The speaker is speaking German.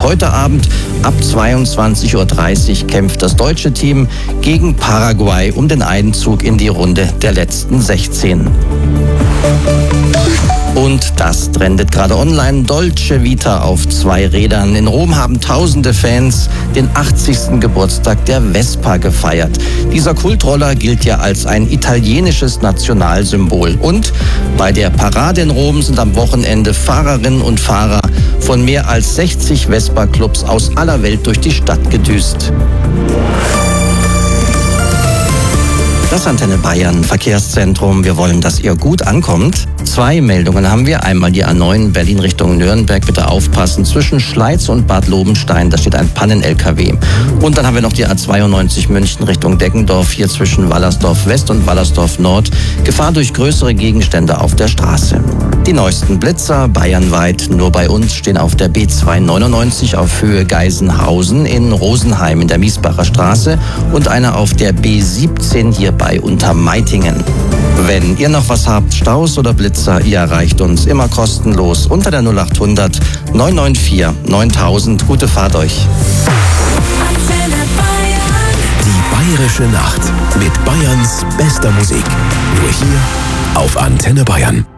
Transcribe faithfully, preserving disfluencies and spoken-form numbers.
Heute Abend ab zweiundzwanzig Uhr dreißig kämpft das deutsche Team gegen Paraguay um den Einzug in die Runde der letzten sechzehn. Und das trendet gerade online. Dolce Vita auf zwei Rädern. In Rom haben tausende Fans den achtzigsten Geburtstag der Vespa gefeiert. Dieser Kultroller gilt ja als ein italienisches Nationalsymbol. Und bei der Parade in Rom sind am Wochenende Fahrerinnen und Fahrer von mehr als sechzig Vespa-Clubs aus aller Welt durch die Stadt gedüst. Das Antenne Bayern Verkehrszentrum. Wir wollen, dass ihr gut ankommt. Zwei Meldungen haben wir. Einmal die A neun Berlin Richtung Nürnberg. Bitte aufpassen. Zwischen Schleiz und Bad Lobenstein, da steht ein Pannen-L K W. Und dann haben wir noch die A zweiundneunzig München Richtung Deggendorf. Hier zwischen Wallersdorf West und Wallersdorf Nord. Gefahr durch größere Gegenstände auf der Straße. Die neuesten Blitzer bayernweit. Nur bei uns stehen auf der B zweihundertneunundneunzig auf Höhe Geisenhausen in Rosenheim in der Miesbacher Straße und einer auf der B siebzehn hier bei Untermeitingen. Wenn ihr noch was habt, Staus oder Blitzer, ihr erreicht uns immer kostenlos unter der null achthundert neun neun vier neuntausend. Gute Fahrt euch. Die Bayerische Nacht mit Bayerns bester Musik. Nur hier auf Antenne Bayern.